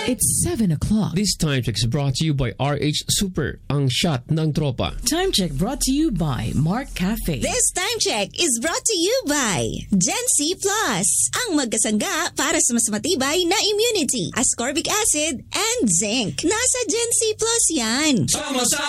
It's 7 o'clock. This time check is brought to you by RH Super, ang shot ng tropa. Time check brought to you by Mark Cafe. This time check is brought to you by Gen C Plus, ang magkasangga para sa mas matibay na immunity, ascorbic acid, and zinc. Nasa Gen C Plus yan.